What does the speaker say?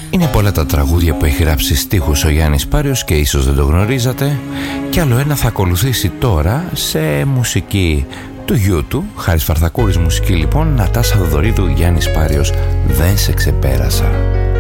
Είναι πολλά τα τραγούδια που έχει γράψει στίχους ο Γιάννης Πάριος και ίσως δεν το γνωρίζατε. Κι άλλο ένα θα ακολουθήσει τώρα σε μουσική του γιού του, Χάρης Φαρθακούρης μουσική λοιπόν, Νατάσα Θοδωρίδου, Γιάννης Πάριος, δεν σε ξεπέρασα.